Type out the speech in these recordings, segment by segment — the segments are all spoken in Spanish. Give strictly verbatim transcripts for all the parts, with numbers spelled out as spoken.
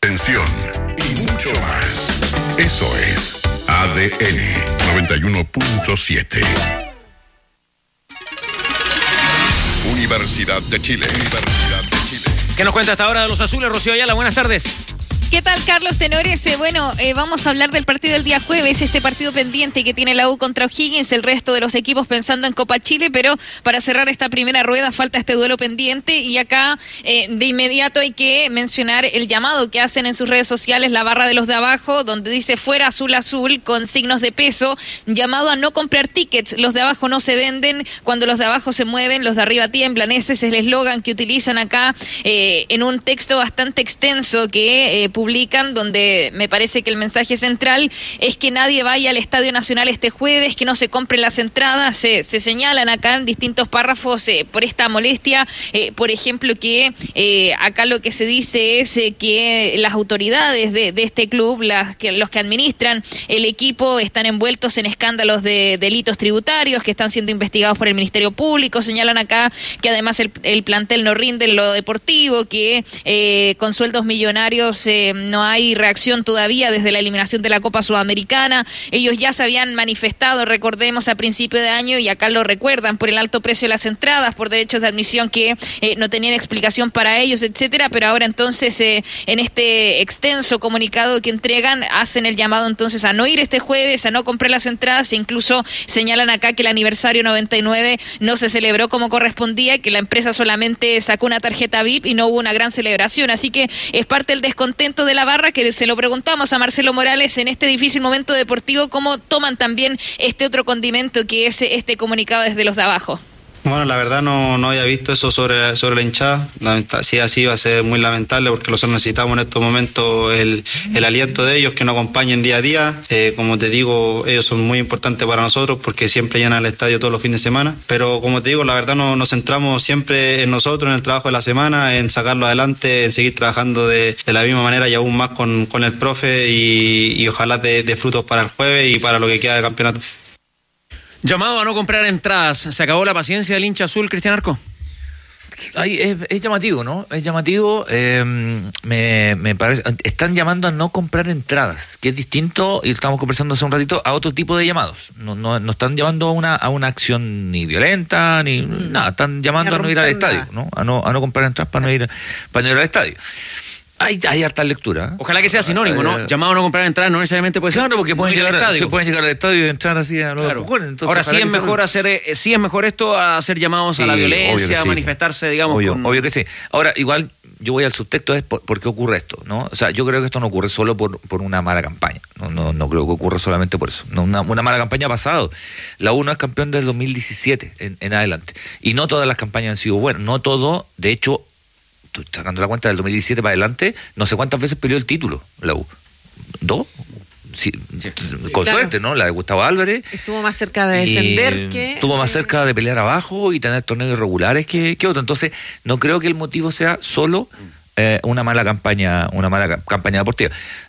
Atención y mucho más. Eso es A D N noventa y uno punto siete. Universidad de Chile. Universidad de Chile. ¿Qué nos cuenta hasta ahora de los azules, Rocío Ayala? Buenas tardes. ¿Qué tal, Carlos Tenores? Eh, bueno, eh, vamos a hablar del partido del día jueves, este partido pendiente que tiene la U contra O'Higgins, el resto de los equipos pensando en Copa Chile, pero para cerrar esta primera rueda falta este duelo pendiente y acá eh, de inmediato hay que mencionar el llamado que hacen en sus redes sociales la barra de los de abajo, donde dice fuera azul azul con signos de peso, llamado a no comprar tickets, los de abajo no se venden, cuando los de abajo se mueven, los de arriba tiemblan, ese es el eslogan que utilizan acá eh, en un texto bastante extenso que eh, publican, donde me parece que el mensaje central es que nadie vaya al Estadio Nacional este jueves, que no se compren las entradas, se, se señalan acá en distintos párrafos eh, por esta molestia, eh, por ejemplo que eh, acá lo que se dice es eh, que las autoridades de, de este club, las que, los que administran el equipo están envueltos en escándalos de delitos tributarios que están siendo investigados por el Ministerio Público, señalan acá que además el, el plantel no rinde en lo deportivo, que eh, con sueldos millonarios eh, no hay reacción todavía desde la eliminación de la Copa Sudamericana. Ellos ya se habían manifestado, recordemos, a principio de año, y acá lo recuerdan, por el alto precio de las entradas, por derechos de admisión que eh, no tenían explicación para ellos, etcétera, pero ahora entonces eh, en este extenso comunicado que entregan, hacen el llamado entonces a no ir este jueves, a no comprar las entradas, e incluso señalan acá que el aniversario noventa y nueve no se celebró como correspondía, que la empresa solamente sacó una tarjeta V I P y no hubo una gran celebración, así que es parte del descontento de la barra, que se lo preguntamos a Marcelo Morales en este difícil momento deportivo, cómo toman también este otro condimento que es este comunicado desde los de abajo. Bueno, la verdad no, no había visto eso sobre, sobre la hinchada. Lamenta- si así va a ser muy lamentable, porque nosotros necesitamos en estos momentos el, el aliento de ellos, que nos acompañen día a día. Eh, como te digo, ellos son muy importantes para nosotros porque siempre llenan el estadio todos los fines de semana. Pero como te digo, la verdad no, nos centramos siempre en nosotros, en el trabajo de la semana, en sacarlo adelante, en seguir trabajando de, de la misma manera y aún más con, con el profe y, y ojalá de, de frutos para el jueves y para lo que queda de campeonato. Llamado a no comprar entradas. ¿Se acabó la paciencia del hincha azul, Cristian Arco? Ay, es, es llamativo, ¿no? Es llamativo. Eh, me, me parece. Están llamando a no comprar entradas, que es distinto, y estamos conversando hace un ratito, a otro tipo de llamados. No, no, no están llamando a una, a una acción ni violenta, ni mm. nada. Están llamando a no ir al estadio, ¿no? A no, a no comprar entradas para no ir, para no ir al estadio. Hay, hay harta lectura. ¿eh? Ojalá que sea sinónimo, ¿no? Eh, Llamado a no comprar entradas no necesariamente puede ser. Claro, porque pueden llegar, al se pueden llegar al estadio y entrar así a los claro. empujones. Entonces, ahora sí es mejor hacer, eh, sí es mejor esto a hacer llamados sí, a la violencia, a sí, manifestarse, digamos. Obvio, con... obvio que sí. Ahora, igual yo voy al subtexto, es por, por qué ocurre esto, ¿no? O sea, yo creo que esto no ocurre solo por, por una mala campaña. No, no, no creo que ocurra solamente por eso. No, una, una mala campaña ha pasado. La U no es campeón del dos mil diecisiete en, en adelante. Y no todas las campañas han sido buenas. No todo, de hecho, sacando la cuenta del dos mil diecisiete para adelante, no sé cuántas veces peleó el título la U. ¿Dos? Sí, sí, con claro. suerte, ¿no? La de Gustavo Álvarez. Estuvo más cerca de descender que... Estuvo más cerca de pelear abajo y tener torneos irregulares que, que otro. Entonces, no creo que el motivo sea solo eh, una mala campaña, una mala campaña deportiva.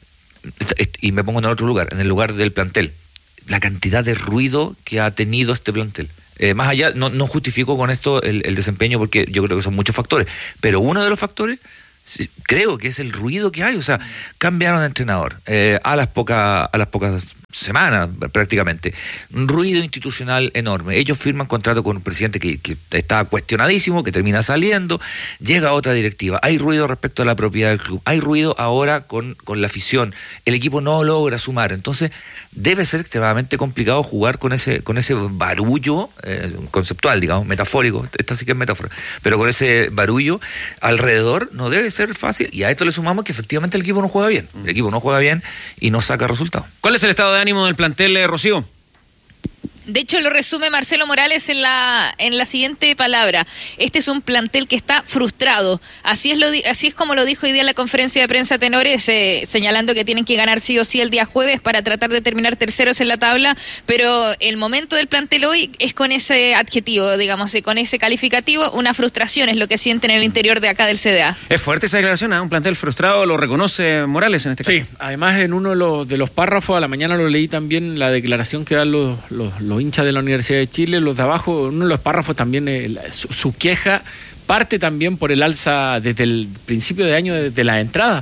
Y me pongo en otro lugar, en el lugar del plantel. La cantidad de ruido que ha tenido este plantel. Eh, más allá, no, no justifico con esto el, el desempeño porque yo creo que son muchos factores, pero uno de los factores sí, creo que es el ruido que hay. O sea, cambiaron de entrenador eh, a las pocas a las pocas semanas prácticamente, un ruido institucional enorme. Ellos firman contrato con un presidente que, que está cuestionadísimo, que termina saliendo, llega otra directiva, hay ruido respecto a la propiedad del club, hay ruido ahora con, con la afición, el equipo no logra sumar, entonces debe ser extremadamente complicado jugar con ese con ese barullo eh, conceptual, digamos, metafórico, esta sí que es metáfora, pero con ese barullo alrededor no debe ser fácil, y a esto le sumamos que efectivamente el equipo no juega bien, el equipo no juega bien y no saca resultados. ¿Cuál es el estado de ánimo del plantel, eh, Rocío? De hecho, lo resume Marcelo Morales en la en la siguiente palabra. Este es un plantel que está frustrado. Así es lo así es como lo dijo hoy día en la conferencia de prensa Tenores, eh, señalando que tienen que ganar sí o sí el día jueves para tratar de terminar terceros en la tabla, pero el momento del plantel hoy es con ese adjetivo, digamos, eh, con ese calificativo, una frustración es lo que sienten en el interior de acá del C D A. Es fuerte esa declaración, ¿eh? Un plantel frustrado, lo reconoce Morales en este caso. Sí, además en uno de los, de los párrafos, a la mañana lo leí también, la declaración que dan los, los, los hinchas de la Universidad de Chile, los de abajo, uno de los párrafos también, eh, su, su queja parte también por el alza desde el principio de año de, de la entrada.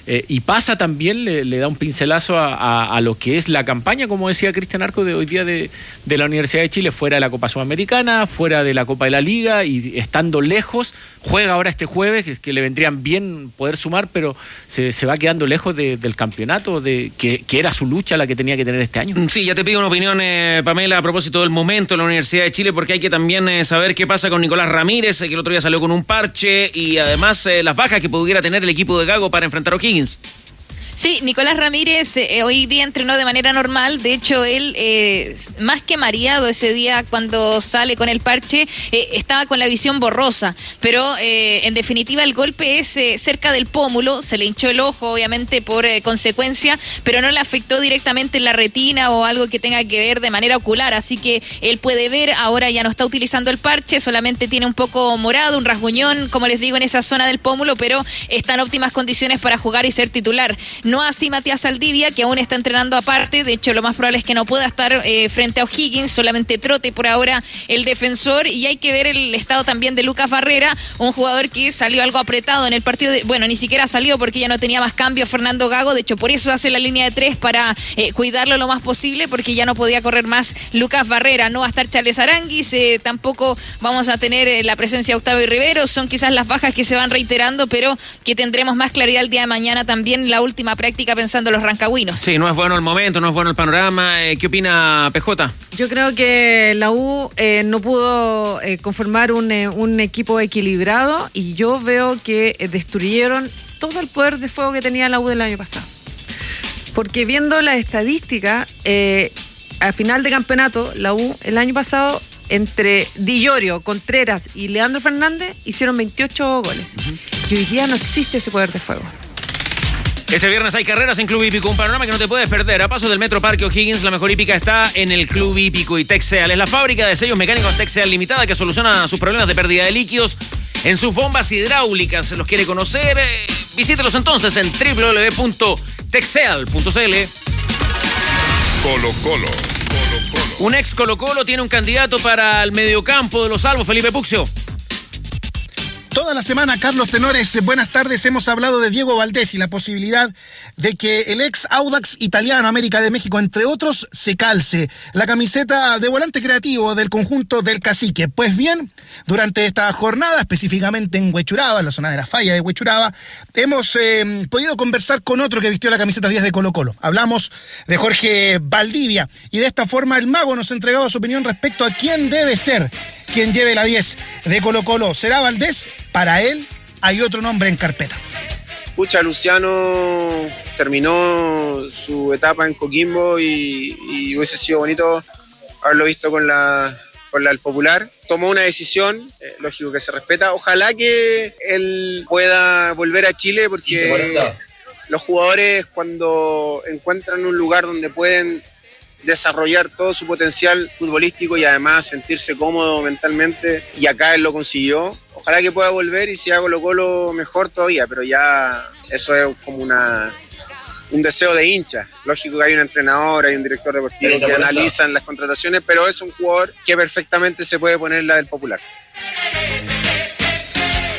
Eh, y pasa también, le, le da un pincelazo a, a, a lo que es la campaña, como decía Cristian Arco, de hoy día de, de la Universidad de Chile, fuera de la Copa Sudamericana, fuera de la Copa de la Liga y estando lejos. Juega ahora este jueves, que, que le vendrían bien poder sumar, pero se, se va quedando lejos de, del campeonato, de que, que era su lucha la que tenía que tener este año. Sí, ya te pido una opinión, eh, Pamela, a propósito del momento de la Universidad de Chile, porque hay que también eh, saber qué pasa con Nicolás Ramírez, eh, que el otro día salió con un parche, y además eh, las bajas que pudiera tener el equipo de Gago para enfrentar a O'Higgins. Sí, Nicolás Ramírez eh, hoy día entrenó de manera normal. De hecho, él, eh, más que mareado ese día cuando sale con el parche, eh, estaba con la visión borrosa. Pero, eh, en definitiva, el golpe es eh, cerca del pómulo. Se le hinchó el ojo, obviamente, por eh, consecuencia, pero no le afectó directamente en la retina o algo que tenga que ver de manera ocular. Así que él puede ver, ahora ya no está utilizando el parche, solamente tiene un poco morado, un rasguñón, como les digo, en esa zona del pómulo, pero está en óptimas condiciones para jugar y ser titular. No así Matías Saldivia, que aún está entrenando aparte. De hecho, lo más probable es que no pueda estar eh, frente a O'Higgins, solamente trote por ahora el defensor. Y hay que ver el estado también de Lucas Barrera, un jugador que salió algo apretado en el partido de, bueno, ni siquiera salió porque ya no tenía más cambio Fernando Gago. De hecho, por eso hace la línea de tres, para eh, cuidarlo lo más posible, porque ya no podía correr más Lucas Barrera. No va a estar Charles Aranguis, eh, tampoco vamos a tener eh, la presencia de Octavio Rivero. Son quizás las bajas que se van reiterando, pero que tendremos más claridad el día de mañana también, la última práctica pensando en los rancagüinos. Sí, no es bueno el momento, no es bueno el panorama. Eh, ¿Qué opina P J? Yo creo que la U eh, no pudo eh, conformar un, eh, un equipo equilibrado, y yo veo que eh, destruyeron todo el poder de fuego que tenía la U del año pasado. Porque viendo la estadística, eh, al final de campeonato, la U el año pasado, entre Di Llorio, Contreras y Leandro Fernández, hicieron veintiocho goles. Uh-huh. Y hoy día no existe ese poder de fuego. Este viernes hay carreras en Club Hípico, un panorama que no te puedes perder. A paso del Metro Parque O'Higgins, la mejor hípica está en el Club Hípico. Y Texeal es la fábrica de sellos mecánicos Texeal Limitada, que soluciona sus problemas de pérdida de líquidos en sus bombas hidráulicas. ¿Se los quiere conocer? Eh, visítelos entonces en doble u doble u doble u punto texeal punto c l. Colo Colo. Colo Colo. Un ex Colo Colo tiene un candidato para el mediocampo de los Salvos, Felipe Puccio. Toda la semana, Carlos Tenores, buenas tardes, hemos hablado de Diego Valdés y la posibilidad de que el ex Audax italiano, América de México, entre otros, se calce la camiseta de volante creativo del conjunto del Cacique. Pues bien, durante esta jornada, específicamente en Huechuraba, en la zona de la falla de Huechuraba, hemos eh, podido conversar con otro que vistió la camiseta diez de Colo Colo. Hablamos de Jorge Valdivia, y de esta forma el mago nos entregaba su opinión respecto a quién debe ser quien lleve la diez de Colo Colo. ¿Será Valdés? Para él hay otro nombre en carpeta. Pucha, Luciano terminó su etapa en Coquimbo y, y hubiese sido bonito haberlo visto con la, con la del Popular. Tomó una decisión, eh, lógico que se respeta. Ojalá que él pueda volver a Chile, porque los jugadores, cuando encuentran un lugar donde pueden desarrollar todo su potencial futbolístico y además sentirse cómodo mentalmente, y acá él lo consiguió, ojalá que pueda volver, y si haga Colo Colo mejor todavía, pero ya eso es como una un deseo de hincha. Lógico que hay un entrenador, hay un director deportivo que analizan las contrataciones, pero es un jugador que perfectamente se puede poner la del Popular.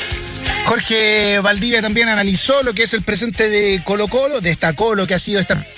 Jorge Valdivia también analizó lo que es el presente de Colo Colo, destacó lo que ha sido esta